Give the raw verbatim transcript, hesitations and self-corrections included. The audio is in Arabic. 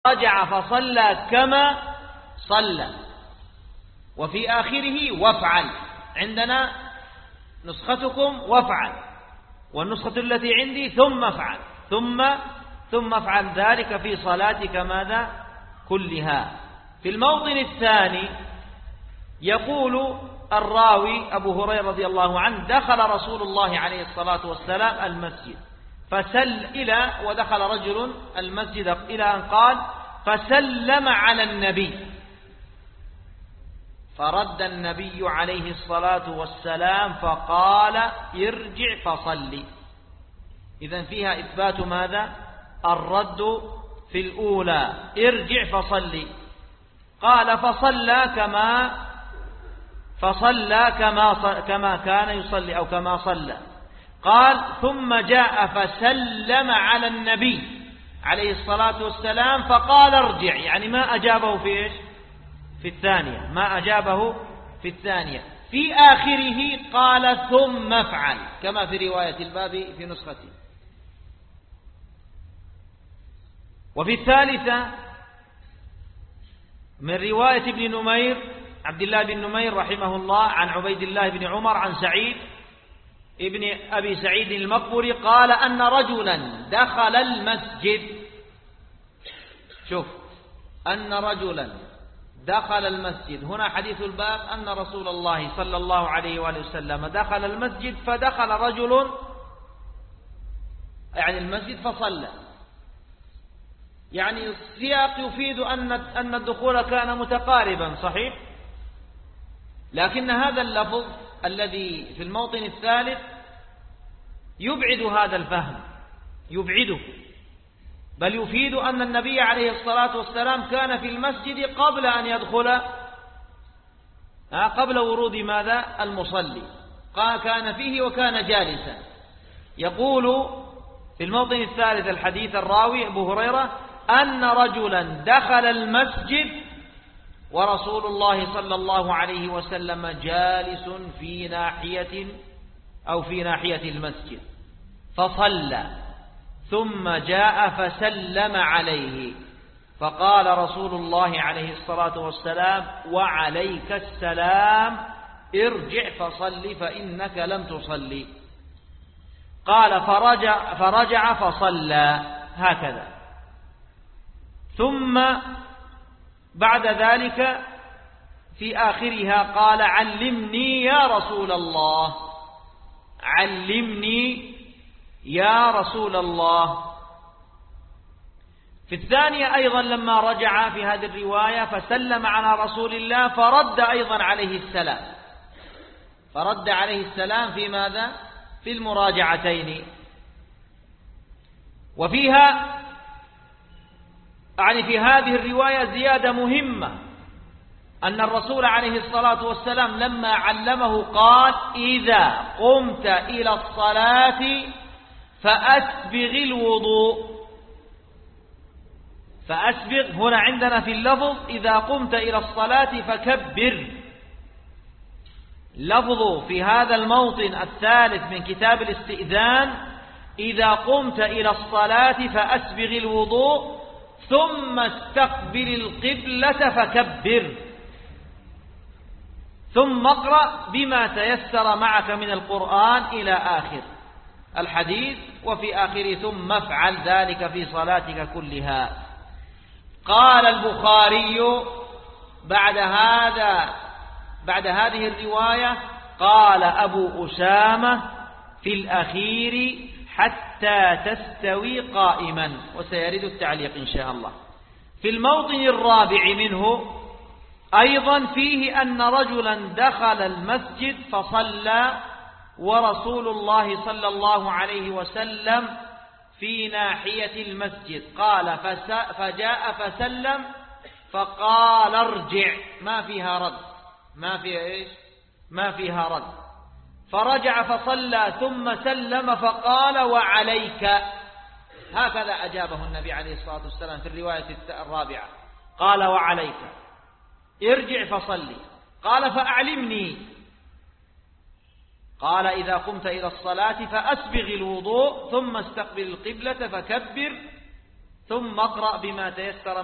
رجع فصلى كما صلى. وفي آخره وافعل، عندنا نسختكم وافعل، والنسخة التي عندي ثم افعل، ثم ثم افعل ذلك في صلاتك ماذا كلها. في الموطن الثاني يقول الراوي أبو هريرة رضي الله عنه: دخل رسول الله عليه الصلاة والسلام المسجد فسل إلى ودخل رجل المسجد إلى أن قال: فسلم على النبي، فرد النبي عليه الصلاة والسلام فقال: ارجع فصلي. إذن فيها إثبات ماذا؟ الرد في الأولى، ارجع فصلي. قال: فصلى كما فصلى كما كما كان يصلي أو كما صلى. قال: ثم جاء فسلم على النبي عليه الصلاة والسلام فقال: ارجع، يعني ما أجابه في إيش؟ في الثانية، ما أجابه في الثانية. في آخره قال: ثم افعل، كما في رواية الباب في نسختي. وفي الثالثة من رواية ابن نمير عبد الله بن نمير رحمه الله عن عبيد الله بن عمر عن سعيد ابن أبي سعيد المقبري قال: أن رجلا دخل المسجد. شوف، أن رجلا دخل المسجد، هنا حديث الباب أن رسول الله صلى الله عليه وآله وسلم دخل المسجد، فدخل رجل يعني المسجد فصلى، يعني السياق يفيد أن أن الدخول كان متقاربا صحيح، لكن هذا اللفظ الذي في الموطن الثالث يبعد هذا الفهم، يبعده، بل يفيد أن النبي عليه الصلاة والسلام كان في المسجد قبل أن يدخل، قبل ورود ماذا؟ المصلي، كان فيه وكان جالسا. يقول في الموطن الثالث الحديث الراوي أبو هريرة: أن رجلا دخل المسجد ورسول الله صلى الله عليه وسلم جالس في ناحية أو في ناحية المسجد فصلى، ثم جاء فسلم عليه فقال رسول الله عليه الصلاة والسلام: وعليك السلام، ارجع فصل فإنك لم تصلي. قال: فرجع, فرجع فصلى هكذا. ثم بعد ذلك في آخرها قال: علمني يا رسول الله، علمني يا رسول الله. في الثانية أيضا لما رجع في هذه الرواية فسلم على رسول الله فرد أيضا عليه السلام، فرد عليه السلام في ماذا؟ في المراجعتين. وفيها يعني في هذه الرواية زيادة مهمة، أن الرسول عليه الصلاة والسلام لما علمه قال: إذا قمت إلى الصلاة فأسبغ الوضوء. فأسبغ هنا عندنا في اللفظ: إذا قمت إلى الصلاة فكبر. لفظ في هذا الموطن الثالث من كتاب الاستئذان: إذا قمت إلى الصلاة فأسبغ الوضوء ثم استقبل القبلة فكبر، ثم اقرأ بما تيسر معك من القرآن إلى آخر الحديث. وفي آخره ثم افعل ذلك في صلاتك كلها. قال البخاري بعد هذا بعد هذه الرواية: قال أبو أسامة في الأخير: حتى تستوي قائما. وسيرد التعليق إن شاء الله. في الموطن الرابع منه أيضا فيه أن رجلا دخل المسجد فصلى ورسول الله صلى الله عليه وسلم في ناحية المسجد. قال: فجاء فسلم فقال: ارجع. ما فيها رد، ما فيها إيش؟ ما فيها رد. فرجع فصلى ثم سلم فقال: وعليك. هكذا أجابه النبي عليه الصلاة والسلام في الرواية الرابعة، قال: وعليك، ارجع فصلي. قال: فأعلمني. قال: إذا قمت إلى الصلاة فأسبغ الوضوء ثم استقبل القبلة فكبر ثم اقرأ بما تيسر